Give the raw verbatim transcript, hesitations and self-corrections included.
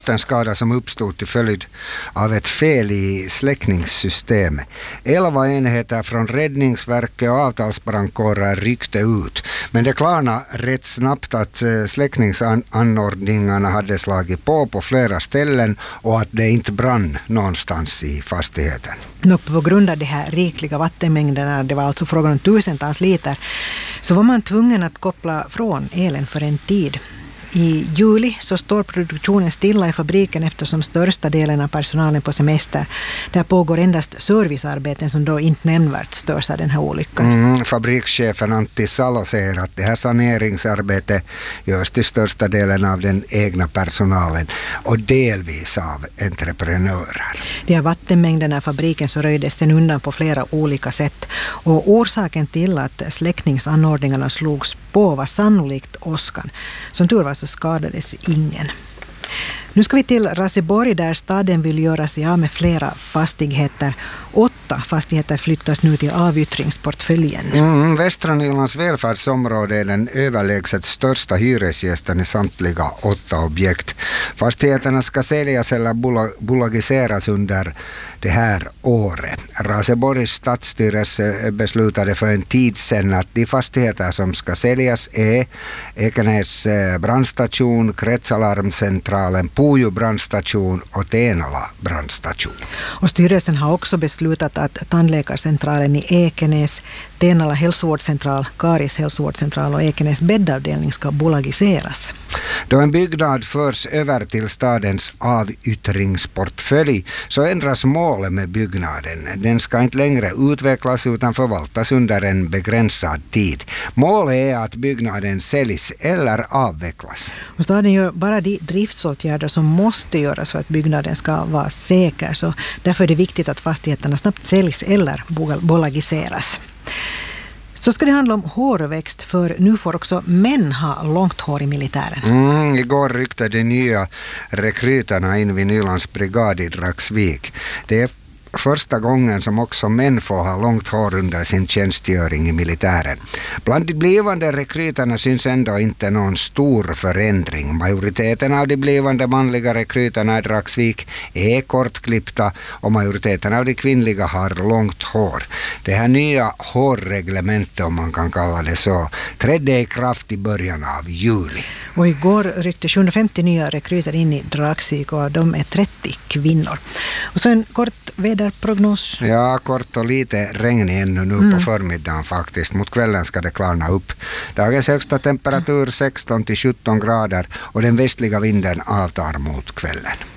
Den skada som uppstod till följd av ett fel i släckningssystemet. Elva enheter från räddningsverket och avtalsbrandkårer ryckte ut. Men det klarnade rätt snabbt att släckningsanordningarna hade slagit på på flera ställen och att det inte brann någonstans i fastigheten. Och på grund av de här rikliga vattenmängderna, det var alltså frågan om tusentals liter, så var man tvungen att koppla från elen för en tid. I juli så står produktionen stilla i fabriken eftersom största delen av personalen på semester. Där pågår endast servicearbeten som då inte nämnvärt störs av den här olyckan. Mm, fabrikschefen Antti Salo säger att det här saneringsarbetet görs till största delen av den egna personalen och delvis av entreprenörer. De här vattenmängderna i fabriken så röjdes sen undan på flera olika sätt. Och orsaken till att släckningsanordningarna slogs på var sannolikt åskan. Som tur var så skadades ingen. Nu ska vi till Raseborg där staden vill göra sig av med flera fastigheter. Åtta fastigheter flyttas nu till avyttringsportföljen. Mm, Västra Nylands välfärdsområde är den överlägset största hyresgästen i samtliga åtta objekt. Fastigheterna ska säljas eller bolagiseras under det här året. Raseborgs stadsstyrelse beslutade för en tid sedan att de fastigheter som ska säljas är Ekenäs brandstation, Kretsalarmcentralen, Pujo brandstation och Tenala brandstation. Och styrelsen har också beslutat att tandläkarcentralen i Ekenäs, Tenala hälsovårdscentral, Karis hälsovårdscentral och Ekenäs bäddavdelning ska bolagiseras. Då en byggnad förs över till stadens avyttringsportfölj så ändras målet med byggnaden. Den ska inte längre utvecklas utan förvaltas under en begränsad tid. Målet är att byggnaden säljs eller avvecklas. Och staden gör bara de driftsåtgärder som måste göras för att byggnaden ska vara säker. Så därför är det viktigt att fastigheterna snabbt säljs eller bolagiseras. Så ska det handla om hårväxt, för nu får också män ha långt hår i militären. Mm, igår ryckte de nya rekryterna in vid Nylands brigad i Dragsvik. Det är första gången som också män får ha långt hår under sin tjänstgöring i militären. Bland de blivande rekryterna syns ändå inte någon stor förändring. Majoriteten av de blivande manliga rekryterna i Dragsvik är kortklippta och majoriteten av de kvinnliga har långt hår. Det här nya hårreglementet, om man kan kalla det så, trädde i kraft i början av juli. Och igår ryckte sjuhundrafemtio nya rekryter in i Dragsvik och de är trettio kvinnor. Och så en kort väderprognos. Ja, kort och lite regn ännu nu mm. på förmiddagen faktiskt. Mot kvällen ska det klarna upp. Dagens högsta temperatur sexton till sjutton grader och den västliga vinden avtar mot kvällen.